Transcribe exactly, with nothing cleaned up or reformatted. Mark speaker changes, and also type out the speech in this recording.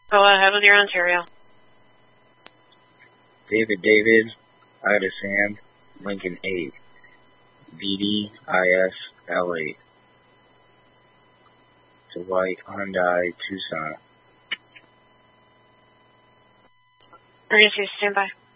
Speaker 1: Go ahead with your Ontario.
Speaker 2: David David, Ida Sam, Lincoln eight, V D I S L eight. It's a white Hyundai Tucson.
Speaker 1: Emergency, stand by.